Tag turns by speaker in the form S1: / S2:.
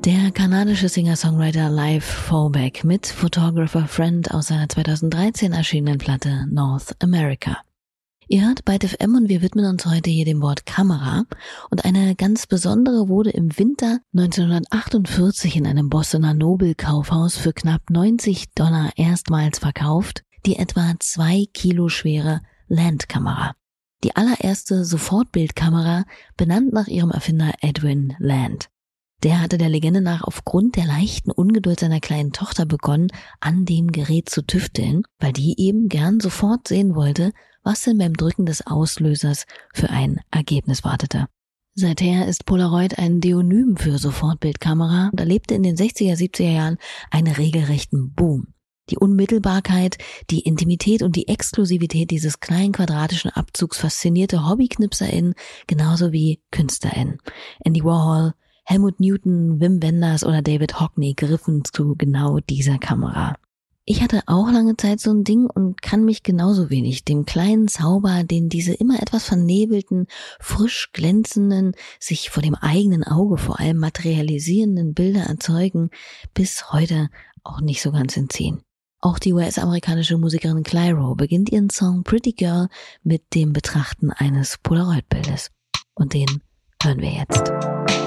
S1: Der kanadische Singer-Songwriter Leif Faubeck mit Photographer Friend aus seiner 2013 erschienenen Platte North America. Ihr hört Byte FM und wir widmen uns heute hier dem Wort Kamera. Und eine ganz besondere wurde im Winter 1948 in einem Bostoner Nobelkaufhaus für knapp $90 erstmals verkauft, die etwa 2 Kilo schwere Land-Kamera. Die allererste Sofortbildkamera, benannt nach ihrem Erfinder Edwin Land. Der hatte der Legende nach aufgrund der leichten Ungeduld seiner kleinen Tochter begonnen, an dem Gerät zu tüfteln, weil die eben gern sofort sehen wollte, was denn beim Drücken des Auslösers für ein Ergebnis wartete. Seither ist Polaroid ein Deonym für Sofortbildkamera und erlebte in den 60er, 70er Jahren einen regelrechten Boom. Die Unmittelbarkeit, die Intimität und die Exklusivität dieses kleinen quadratischen Abzugs faszinierte HobbyknipserInnen genauso wie KünstlerInnen. Andy Warhol, Helmut Newton, Wim Wenders oder David Hockney griffen zu genau dieser Kamera. Ich hatte auch lange Zeit so ein Ding und kann mich genauso wenig dem kleinen Zauber, den diese immer etwas vernebelten, frisch glänzenden, sich vor dem eigenen Auge vor allem materialisierenden Bilder erzeugen, bis heute auch nicht so ganz entziehen. Auch die US-amerikanische Musikerin Clyro beginnt ihren Song Pretty Girl mit dem Betrachten eines Polaroid-Bildes. Und den hören wir jetzt.